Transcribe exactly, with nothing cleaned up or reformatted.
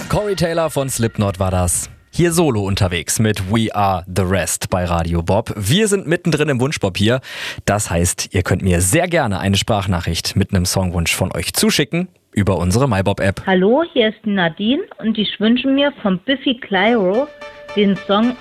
Corey Taylor von Slipknot war das. Hier solo unterwegs mit We Are The Rest bei Radio Bob. Wir sind mittendrin im Wunschbob hier. Das heißt, ihr könnt mir sehr gerne eine Sprachnachricht mit einem Songwunsch von euch zuschicken über unsere MyBob-App. Hallo, hier ist Nadine und ich wünsche mir von Biffy Clyro den Song